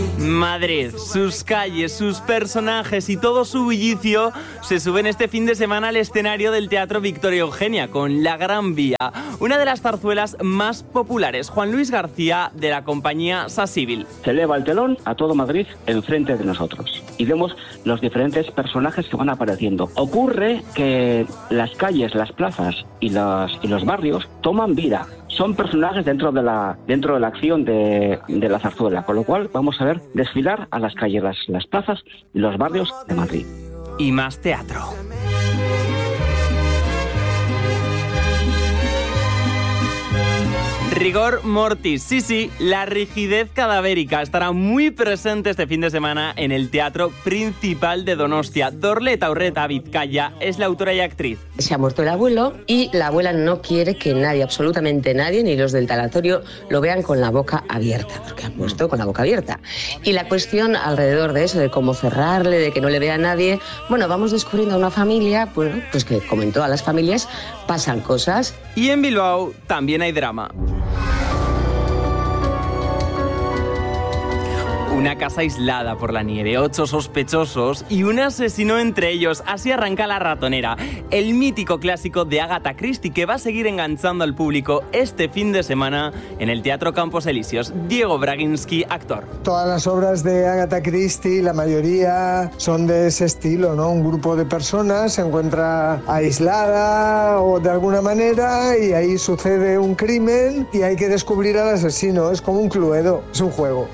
Madrid, sus calles, sus personajes y todo su bullicio se suben este fin de semana al escenario del Teatro Victoria Eugenia con La Gran Vía, una de las zarzuelas más populares. Juan Luis García, de la compañía Sasíbil. Se eleva el telón a todo Madrid enfrente de nosotros y vemos los diferentes personajes que van apareciendo. Ocurre que las calles, las plazas y los barrios toman vida. Son personajes dentro de la acción de la zarzuela, con lo cual vamos a ver desfilar a las calles, las plazas y los barrios de Madrid. Y más teatro. Rigor mortis, sí, la rigidez cadavérica estará muy presente este fin de semana en el Teatro Principal de Donostia. Dorle Taurreta Vizcaya es la autora y actriz. Se ha muerto el abuelo y la abuela no quiere que nadie, absolutamente nadie, ni los del talatorio, lo vean con la boca abierta, porque han muerto con la boca abierta. Y la cuestión alrededor de eso, de cómo cerrarle, de que no le vea a nadie, bueno, vamos descubriendo a una familia, pues que como en todas las familias, pasan cosas. Y en Bilbao también hay drama. Una casa aislada por la nieve, 8 sospechosos y un asesino entre ellos. Así arranca La Ratonera, el mítico clásico de Agatha Christie que va a seguir enganchando al público este fin de semana en el Teatro Campos Elíseos. Diego Braginski, actor. Todas las obras de Agatha Christie, la mayoría son de ese estilo, ¿no? Un grupo de personas se encuentra aislada o de alguna manera y ahí sucede un crimen y hay que descubrir al asesino. Es como un Cluedo, es un juego.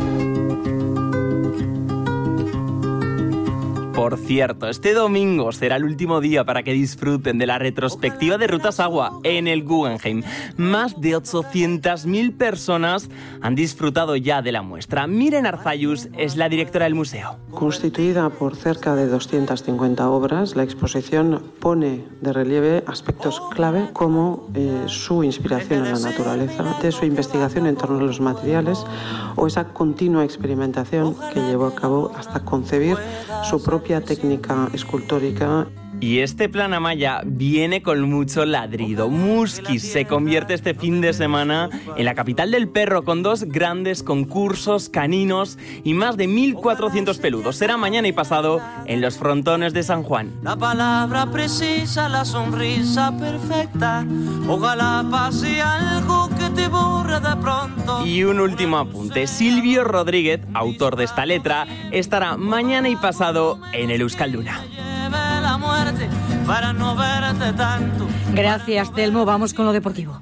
Por cierto, este domingo será el último día para que disfruten de la retrospectiva de Rutas Agua en el Guggenheim. Más de 800.000 personas han disfrutado ya de la muestra. Miren Arzayus es la directora del museo. Constituida por cerca de 250 obras, la exposición pone de relieve aspectos clave como su inspiración en la naturaleza, de su investigación en torno a los materiales o esa continua experimentación que llevó a cabo hasta concebir su propia técnica escultórica. Y este plan Amaya viene con mucho ladrido. Muskis se convierte este fin de semana en la capital del perro con 2 grandes concursos caninos y más de 1.400 peludos. Será mañana y pasado en los frontones de San Juan. La palabra precisa, la sonrisa perfecta. Ojalá pase algo que te borre de pronto. Y un último apunte. Silvio Rodríguez, autor de esta letra, estará mañana y pasado en el Euskalduna. La muerte para no verte tanto. Gracias, Telmo. Vamos con lo deportivo.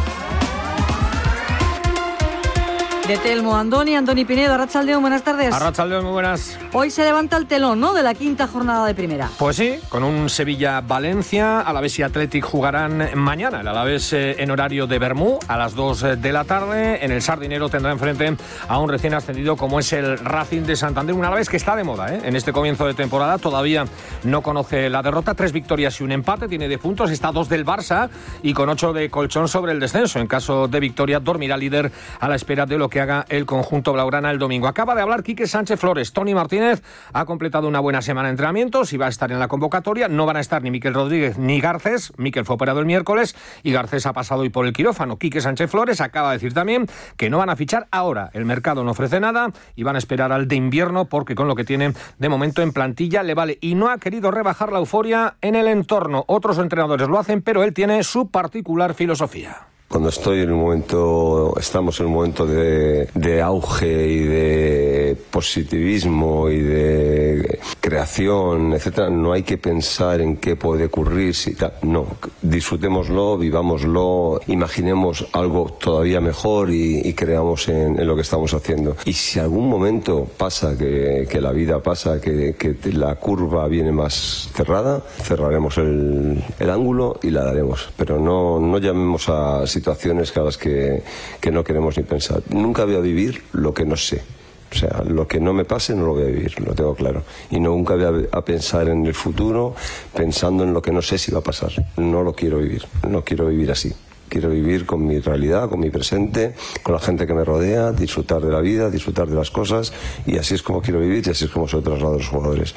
De Telmo, Andoni Pinedo, Arratsaldeon, buenas tardes. Arratsaldeon, muy buenas. Hoy se levanta el telón, ¿no?, de la 5ª jornada de primera. Pues sí, con un Sevilla-Valencia, Alavés y Athletic jugarán mañana. El Alavés en horario de Bermú a las 2 de la tarde. En el Sardinero tendrá enfrente a un recién ascendido como es el Racing de Santander. Un Alavés que está de moda, en este comienzo de temporada. Todavía no conoce la derrota. 3 victorias y un empate. Tiene 10 puntos. Está a 2 del Barça y con 8 de colchón sobre el descenso. En caso de victoria, dormirá líder a la espera de lo que haga el conjunto blaugrana el domingo. Acaba de hablar Quique Sánchez Flores. Toni Martínez ha completado una buena semana de entrenamientos y va a estar en la convocatoria. No van a estar ni Miquel Rodríguez ni Garcés. Miquel fue operado el miércoles y Garcés ha pasado hoy por el quirófano. Quique Sánchez Flores acaba de decir también que no van a fichar ahora. El mercado no ofrece nada y van a esperar al de invierno porque con lo que tienen de momento en plantilla le vale. Y no ha querido rebajar la euforia en el entorno. Otros entrenadores lo hacen, pero él tiene su particular filosofía. Cuando estamos en un momento de auge y de positivismo y de creación, etcétera, no hay que pensar en qué puede ocurrir, no, disfrutémoslo, vivámoslo, imaginemos algo todavía mejor y creamos en lo que estamos haciendo. Y si algún momento pasa que la vida pasa, que la curva viene más cerrada, cerraremos el ángulo y la daremos, pero no llamemos a situaciones a las que no queremos ni pensar. Nunca voy a vivir lo que no sé. O sea, lo que no me pase no lo voy a vivir, lo tengo claro. Y nunca voy a pensar en el futuro pensando en lo que no sé si va a pasar. No lo quiero vivir, no quiero vivir así. Quiero vivir con mi realidad, con mi presente, con la gente que me rodea, disfrutar de la vida, disfrutar de las cosas, y así es como quiero vivir y así es como se lo traslado a los jugadores.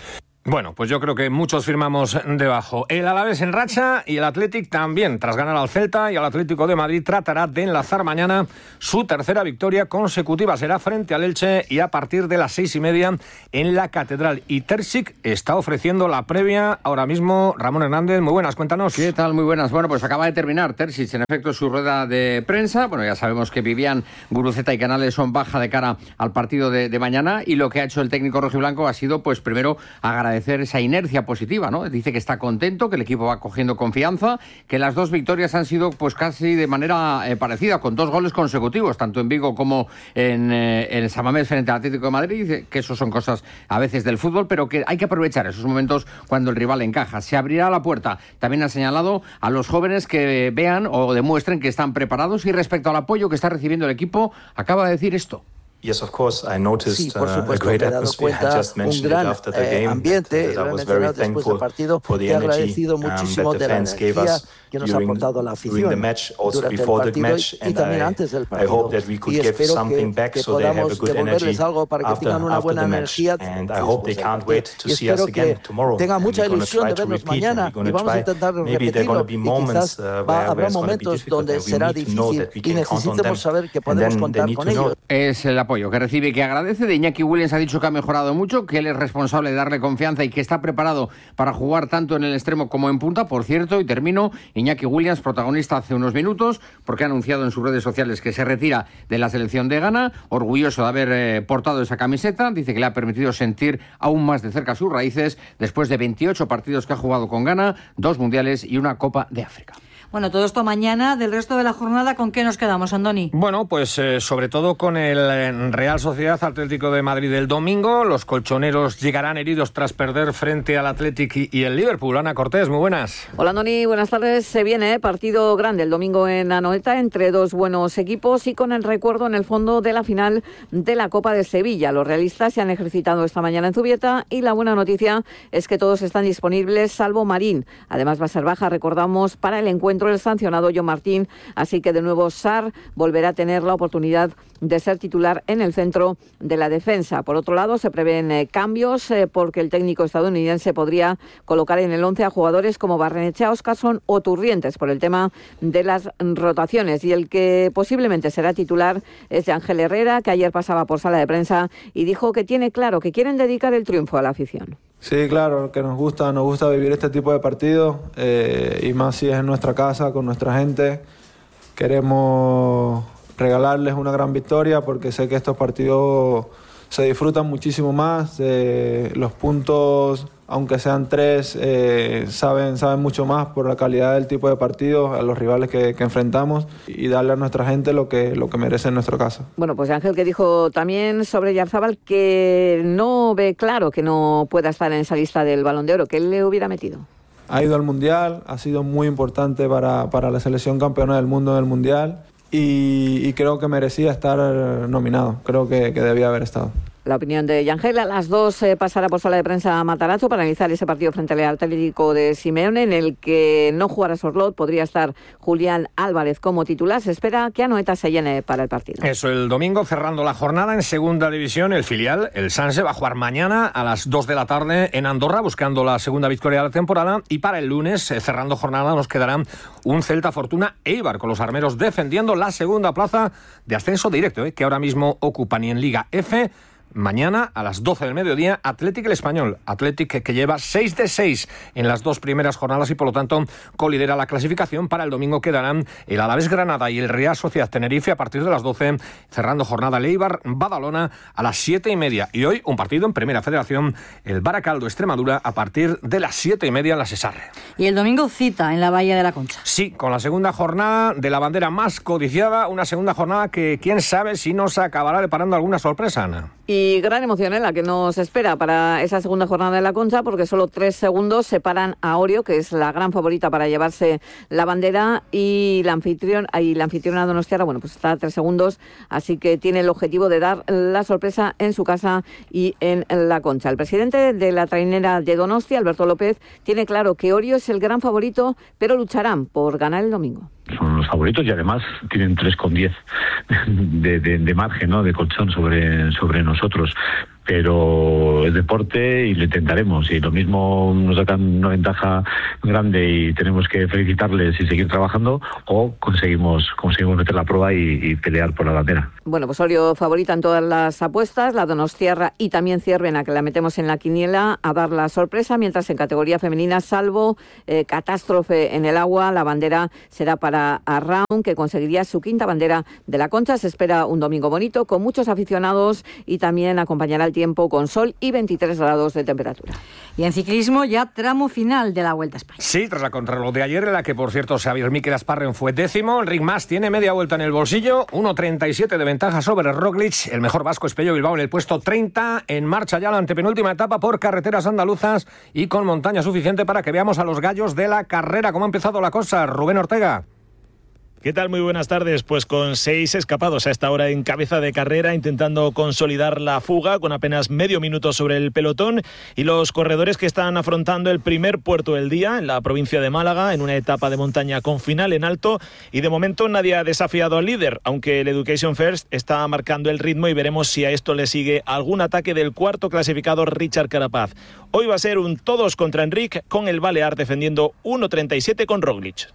Bueno, pues yo creo que muchos firmamos debajo. El Alavés en racha y el Athletic también. Tras ganar al Celta y al Atlético de Madrid, tratará de enlazar mañana su tercera victoria consecutiva. Será frente al Elche y a partir de las 6:30 en la Catedral. Y Terzic está ofreciendo la previa ahora mismo. Ramón Hernández, muy buenas, cuéntanos. ¿Qué tal? Muy buenas. Bueno, pues acaba de terminar Terzic, en efecto, su rueda de prensa. Bueno, ya sabemos que Vivian, Guruceta y Canales son baja de cara al partido de mañana, y lo que ha hecho el técnico rojiblanco ha sido, pues primero, agradecer esa inercia positiva, ¿no? Dice que está contento, que el equipo va cogiendo confianza, que las dos victorias han sido pues casi de manera parecida, con 2 goles consecutivos, tanto en Vigo como en San Mamés frente al Atlético de Madrid, que eso son cosas a veces del fútbol, pero que hay que aprovechar esos momentos cuando el rival encaja. Se abrirá la puerta. También ha señalado a los jóvenes que vean o demuestren que están preparados, y respecto al apoyo que está recibiendo el equipo, acaba de decir esto. Yes, of course. I noticed sí, por supuesto, a great me he dado cuenta, un gran ambiente, lo he mencionado después del partido, he agradecido muchísimo de la energía que nos ha aportado la afición durante el partido y también antes del partido, y espero que podamos devolverles algo para que tengan una buena energía después del partido, y espero que tengan mucha ilusión de vernos mañana, y vamos a intentar repetirlo, y quizás habrá momentos donde será difícil y necesitemos saber que podemos contar con ellos. Es el apoyo que recibe y que agradece. De Iñaki Williams ha dicho que ha mejorado mucho, que él es responsable de darle confianza y que está preparado para jugar tanto en el extremo como en punta. Por cierto, y termino, Iñaki Williams, protagonista hace unos minutos, porque ha anunciado en sus redes sociales que se retira de la selección de Ghana, orgulloso de haber portado esa camiseta. Dice que le ha permitido sentir aún más de cerca sus raíces después de 28 partidos que ha jugado con Ghana, 2 mundiales y una Copa de África. Bueno, todo esto mañana. Del resto de la jornada, ¿con qué nos quedamos, Andoni? Bueno, pues sobre todo con el Real Sociedad Atlético de Madrid el domingo. Los colchoneros llegarán heridos tras perder frente al Athletic y el Liverpool. Ana Cortés, muy buenas. Hola, Andoni, buenas tardes. Se viene partido grande el domingo en Anoeta entre 2 buenos equipos y con el recuerdo en el fondo de la final de la Copa de Sevilla. Los realistas se han ejercitado esta mañana en Zubieta y la buena noticia es que todos están disponibles salvo Marín. Además va a ser baja, recordamos, para el encuentro el sancionado John Martín, así que de nuevo Sarr volverá a tener la oportunidad de ser titular en el centro de la defensa. Por otro lado, se prevén cambios porque el técnico estadounidense podría colocar en el 11 a jugadores como Barrenechea, Óscarson o Turrientes por el tema de las rotaciones, y el que posiblemente será titular es de Ángel Herrera, que ayer pasaba por sala de prensa y dijo que tiene claro que quieren dedicar el triunfo a la afición. Sí, claro, que nos gusta vivir este tipo de partidos, y más si es en nuestra casa, con nuestra gente. Queremos regalarles una gran victoria porque sé que estos partidos se disfrutan muchísimo más. Los puntos, aunque sean 3, saben mucho más por la calidad del tipo de partidos, a los rivales que enfrentamos, y darle a nuestra gente lo que merece en nuestra casa. Bueno, pues Ángel, que dijo también sobre Yarzábal que no ve claro que no pueda estar en esa lista del Balón de Oro, que él le hubiera metido. Ha ido al Mundial, ha sido muy importante para la selección campeona del mundo en el Mundial, y creo que merecía estar nominado, creo que debía haber estado. La opinión de Yangel. A las 2 pasará por sala de prensa a Matarazzo para analizar ese partido frente al Atlético de Simeone, en el que no jugará Sorlot, podría estar Julián Álvarez como titular. Se espera que Anoeta se llene para el partido. Eso, el domingo, cerrando la jornada en segunda división, el filial, el Sanse, va a jugar mañana a las 2 de la tarde en Andorra, buscando la segunda victoria de la temporada, y para el lunes, cerrando jornada, nos quedarán un Celta Fortuna Eibar, con los armeros defendiendo la segunda plaza de ascenso directo, que ahora mismo ocupan, y en Liga F. Mañana a las 12 del mediodía, Athletic el Español. Athletic que lleva 6 de 6 en las 2 primeras jornadas y por lo tanto colidera la clasificación. Para el domingo quedarán el Alavés Granada y el Real Sociedad Tenerife a partir de las 12, cerrando jornada el Eibar Badalona a las 7:30. Y hoy un partido en Primera Federación, el Baracaldo Extremadura, a partir de las 7:30 en la Sesarre. Y el domingo cita en la Bahía de la Concha. Sí, con la segunda jornada de la bandera más codiciada, una segunda jornada que quién sabe si nos acabará deparando alguna sorpresa, Ana. Y gran emoción la que nos espera para esa segunda jornada de la Concha, porque solo 3 segundos separan a Orio, que es la gran favorita para llevarse la bandera, y la anfitriona donostiarra, bueno, pues está a 3 segundos, así que tiene el objetivo de dar la sorpresa en su casa y en la Concha. El presidente de la trainera de Donostia, Alberto López, tiene claro que Orio es el gran favorito, pero lucharán por ganar el domingo. Son los favoritos y además tienen 3,10 de margen, ¿no?, de colchón sobre nosotros. pero es deporte y lo intentaremos. Y lo mismo nos sacan una ventaja grande y tenemos que felicitarles y seguir trabajando, o conseguimos meter la prueba y pelear por la bandera. Bueno, pues Orio favorita en todas las apuestas, la Donostiarra y también Ciervena, que la metemos en la quiniela, a dar la sorpresa, mientras en categoría femenina, salvo catástrofe en el agua, la bandera será para Arraun, que conseguiría su quinta bandera de la Concha. Se espera un domingo bonito, con muchos aficionados, y también acompañará el tiempo con sol y 23 grados de temperatura. Y en ciclismo, ya tramo final de la Vuelta a España. Sí, tras la contrarreloj de ayer, en la que, por cierto, Xavier Miquel Asparren fue décimo, Enric Mas tiene media vuelta en el bolsillo, 1.37 de ventaja sobre Roglic, el mejor vasco es Pello Bilbao en el puesto 30, en marcha ya la antepenúltima etapa por carreteras andaluzas y con montaña suficiente para que veamos a los gallos de la carrera. ¿Cómo ha empezado la cosa? Rubén Ortega. ¿Qué tal? Muy buenas tardes. Pues con 6 escapados a esta hora en cabeza de carrera, intentando consolidar la fuga con apenas medio minuto sobre el pelotón, y los corredores que están afrontando el primer puerto del día en la provincia de Málaga, en una etapa de montaña con final en alto, y de momento nadie ha desafiado al líder, aunque el Education First está marcando el ritmo y veremos si a esto le sigue algún ataque del cuarto clasificado Richard Carapaz. Hoy va a ser un todos contra Enric, con el Balear defendiendo 1.37 con Roglic.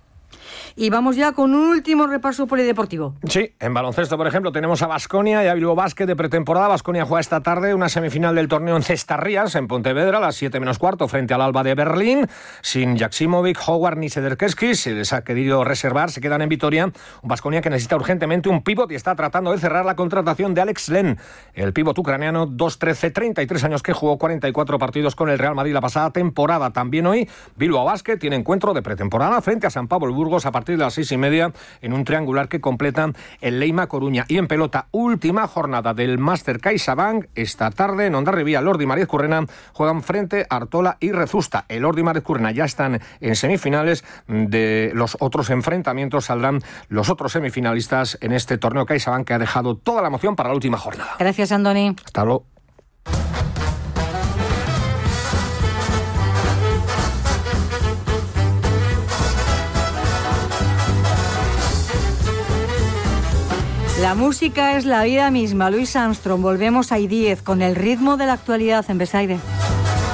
Y vamos ya con un último repaso polideportivo. Sí, en baloncesto, por ejemplo, tenemos a Baskonia y a Bilbao Basket de pretemporada. Baskonia juega esta tarde una semifinal del torneo en Cestarrías, en Pontevedra, a las 7:15, frente al Alba de Berlín. Sin Jaksimovic, Howard ni Sederkeski, se les ha querido reservar, se quedan en Vitoria. Un Baskonia que necesita urgentemente un pívot y está tratando de cerrar la contratación de Alex Len, el pívot ucraniano, 2'13", 33 años, que jugó 44 partidos con el Real Madrid la pasada temporada. También hoy, Bilbao Basket tiene encuentro de pretemporada frente a San Pablo Burgos a partir de las 6:30 en un triangular que completan el Leima Coruña. Y en pelota, última jornada del Máster CaixaBank. Esta tarde en Hondarribía, Lordi y Mariez Currena juegan frente a Artola y Rezusta. El Lordi y Mariez Currena ya están en semifinales. De los otros enfrentamientos saldrán los otros semifinalistas en este torneo CaixaBank, que ha dejado toda la emoción para la última jornada. Gracias, Andoni. Hasta luego. La música es la vida misma. Louis Armstrong. Volvemos a I-10 con el ritmo de la actualidad en Besaire.